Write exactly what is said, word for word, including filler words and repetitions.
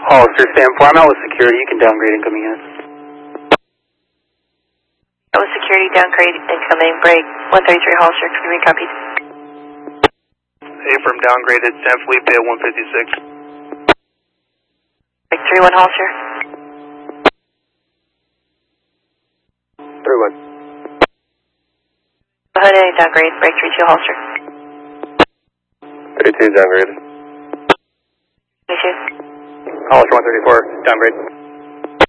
Hollister, stand for. I'm out with security. You can downgrade incoming units. Out with security, downgrade incoming, break. one thirty-three Hollister, can you recopy? A-firm downgraded, San Felipe at one fifty-six. Break three one Hollister. three one. Go ahead and downgrade, break three two Hollister. thirty-two downgraded. thirty-two. Hollister one thirty-four, downgrade.